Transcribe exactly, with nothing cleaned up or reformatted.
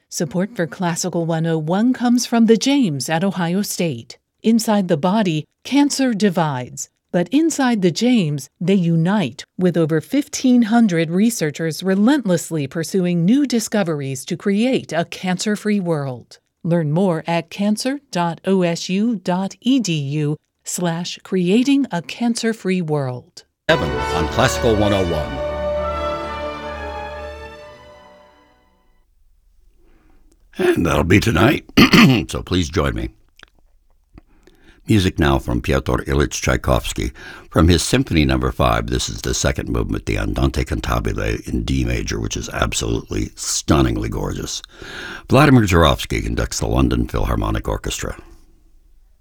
Support for Classical one oh one comes from the James at Ohio State. Inside the body, cancer divides, but inside the James, they unite, with over fifteen hundred researchers relentlessly pursuing new discoveries to create a cancer-free world. Learn more at cancer.osu.edu slash creating a cancer-free world. Evan on Classical one oh one. And that'll be tonight, so please join me. Music now from Pyotr Ilyich Tchaikovsky. From his Symphony Number five, this is the second movement, the Andante Cantabile in D major, which is absolutely stunningly gorgeous. Vladimir Jurowski conducts the London Philharmonic Orchestra.